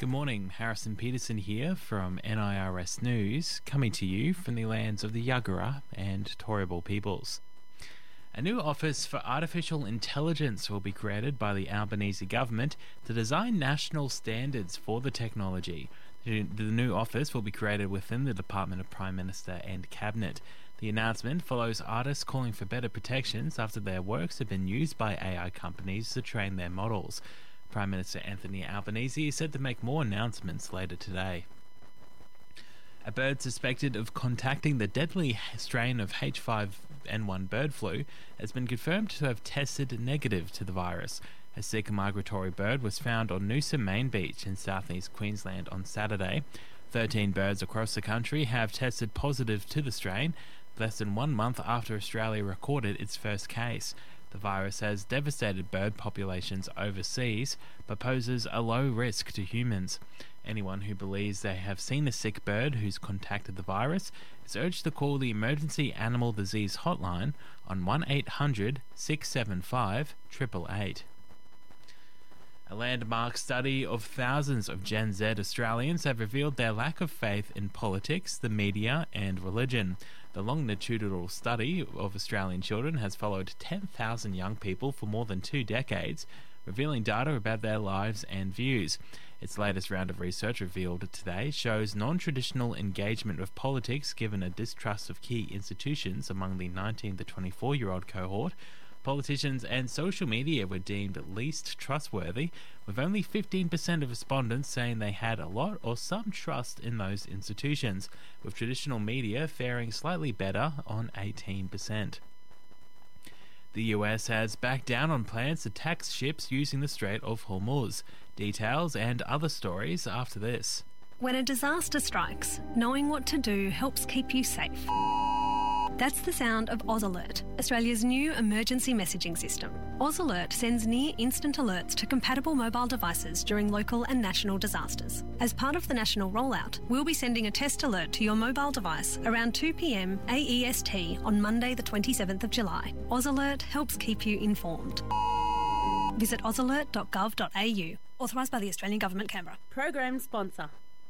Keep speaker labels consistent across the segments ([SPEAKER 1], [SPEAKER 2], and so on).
[SPEAKER 1] Good morning, Harrison Peterson here from NIRS News, coming to you from the lands of the Yagara and Turrbal peoples. A new office for artificial intelligence will be created by the Albanese government to design national standards for the technology. The new office will be created within the Department of Prime Minister and Cabinet. The announcement follows artists calling for better protections after their works have been used by AI companies to train their models. Prime Minister Anthony Albanese is said to make more announcements later today. A bird suspected of contacting the deadly strain of H5N1 bird flu has been confirmed to have tested negative to the virus. A sick migratory bird was found on Noosa Main Beach in southeast Queensland on Saturday. 13 birds across the country have tested positive to the strain, less than 1 month after Australia recorded its first case. The virus has devastated bird populations overseas, but poses a low risk to humans. Anyone who believes they have seen a sick bird who's contacted the virus is urged to call the Emergency Animal Disease Hotline on 1800 675 888. A landmark study of thousands of Gen Z Australians have revealed their lack of faith in politics, the media and religion. The longitudinal study of Australian children has followed 10,000 young people for more than 2 decades, revealing data about their lives and views. Its latest round of research revealed today shows non-traditional engagement with politics given a distrust of key institutions among the 19 to 24-year-old cohort. Politicians and social media were deemed least trustworthy, with only 15% of respondents saying they had a lot or some trust in those institutions, with traditional media faring slightly better on 18%. The US has backed down on plans to tax ships using the Strait of Hormuz. Details and other stories after this.
[SPEAKER 2] When a disaster strikes, knowing what to do helps keep you safe. That's the sound of Oz Alert, Australia's new emergency messaging system. Oz Alert sends near-instant alerts to compatible mobile devices during local and national disasters. As part of the national rollout, we'll be sending a test alert to your mobile device around 2 p.m. AEST on Monday the 27th of July. Oz Alert helps keep you informed. Visit ozalert.gov.au. Authorised by the Australian Government, Canberra.
[SPEAKER 3] Program sponsor.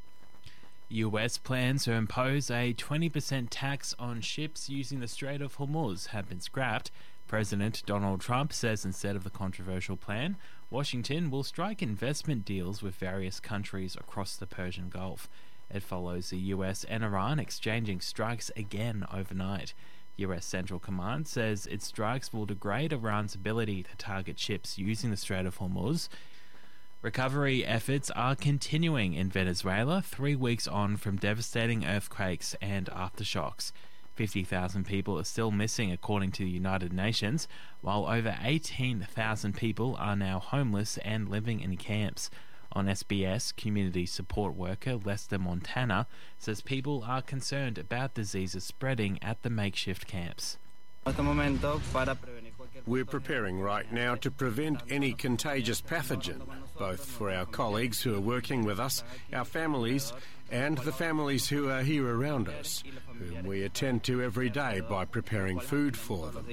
[SPEAKER 1] US plans to impose a 20% tax on ships using the Strait of Hormuz have been scrapped. President Donald Trump says instead of the controversial plan, Washington will strike investment deals with various countries across the Persian Gulf. It follows the US and Iran exchanging strikes again overnight. US Central Command says its strikes will degrade Iran's ability to target ships using the Strait of Hormuz. Recovery efforts are continuing in Venezuela 3 weeks on from devastating earthquakes and aftershocks. 50,000 people are still missing according to the United Nations, while over 18,000 people are now homeless and living in camps. On SBS, community support worker Lester Montana says people are concerned about diseases spreading at the makeshift camps.
[SPEAKER 4] We're preparing right now to prevent any contagious pathogen, both for our colleagues who are working with us, our families, and the families who are here around us, whom we attend to every day by preparing food for them.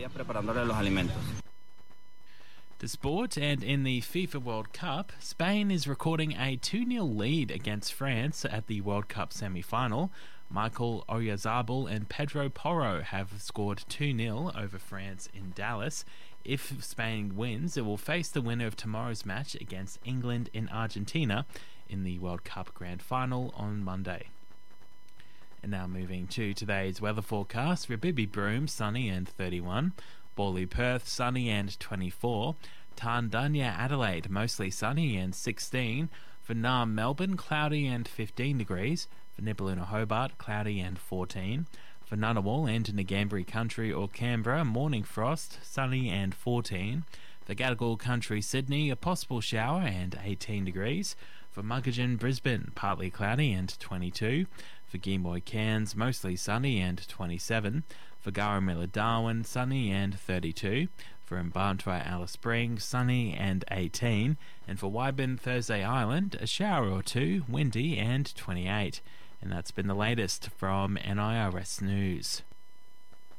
[SPEAKER 1] To sport, and in the FIFA World Cup, Spain is recording a 2-0 lead against France at the World Cup semi-final. Michael Oyarzabal and Pedro Porro have scored 2-0 over France in Dallas. If Spain wins, it will face the winner of tomorrow's match against England in Argentina in the World Cup Grand Final on Monday. And now moving to today's weather forecast. Rabibi Broome, sunny and 31. Bawley Perth, sunny and 24. Tandanya Adelaide, mostly sunny and 16. For Naarm Melbourne, cloudy and 15 degrees. For Nibbaluna Hobart, cloudy and 14. For Ngunnawal and Ngambri Country or Canberra, morning frost, sunny and 14. For Gadigal Country Sydney, a possible shower and 18 degrees. For Muggeridge Brisbane, partly cloudy and 22. For Geemoy Cairns, mostly sunny and 27. For Garramilla Darwin, sunny and 32. For Mbarntwe Alice Springs, sunny and 18. And for Wyburn Thursday Island, a shower or two, windy and 28. And that's been the latest from NIRS News.